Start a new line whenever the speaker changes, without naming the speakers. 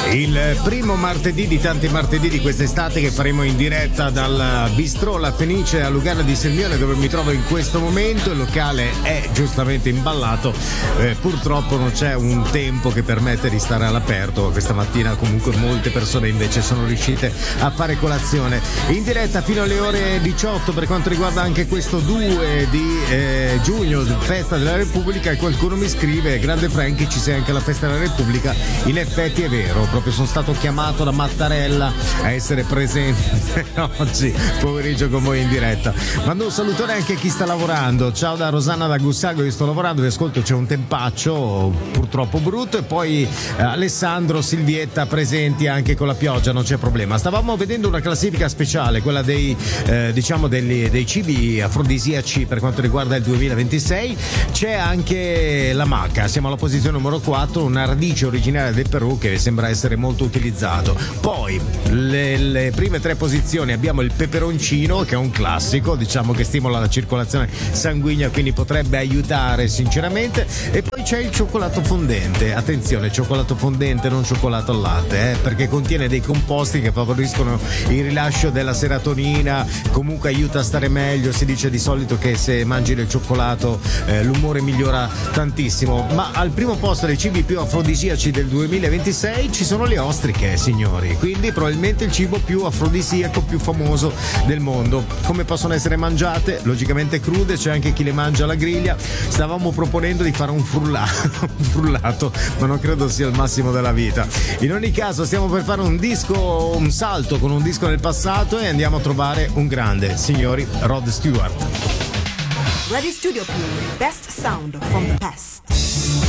Il primo martedì di tanti martedì di quest'estate che faremo in diretta dal Bistrò La Fenice a Lugano di Sirmione, dove mi trovo in questo momento. Il locale è giustamente imballato, purtroppo non c'è un tempo che permette di stare all'aperto. Questa mattina comunque molte persone invece sono riuscite a fare colazione in diretta fino alle ore 18 per quanto riguarda anche questo 2 di giugno, festa della Repubblica. E qualcuno mi scrive: grande Frankie, ci sei anche alla festa della Repubblica? In effetti è vero, proprio sono stato chiamato da Mattarella a essere presente oggi pomeriggio con voi in diretta. Mando un salutone anche a chi sta lavorando. Ciao da Rosanna da Gussago, io sto lavorando, vi ascolto, c'è un tempaccio purtroppo brutto. E poi Alessandro, Silvietta presenti anche con la pioggia, non c'è problema. Stavamo vedendo una classifica speciale, quella dei dei cibi afrodisiaci per quanto riguarda il 2026. C'è anche la maca, siamo alla posizione numero 4, una radice originaria del Perù che sembra essere molto utilizzato. Poi le prime 3 posizioni abbiamo il peperoncino, che è un classico, diciamo che stimola la circolazione sanguigna, quindi potrebbe aiutare sinceramente. E poi c'è il cioccolato fondente, attenzione, cioccolato fondente, non cioccolato al latte, perché contiene dei composti che favoriscono il rilascio della serotonina, comunque aiuta a stare meglio. Si dice di solito che se mangi del cioccolato l'umore migliora tantissimo. Ma al primo posto dei cibi più afrodisiaci del 2026 ci sono le ostriche, signori, quindi probabilmente il cibo più afrodisiaco, più famoso del mondo. Come possono essere mangiate? Logicamente crude, c'è anche chi le mangia alla griglia. Stavamo proponendo di fare un frullato, ma non credo sia il massimo della vita. In ogni caso stiamo per fare un salto con un disco nel passato e andiamo a trovare un grande, signori, Rod Stewart.
Ready Studio P, best sound from the past.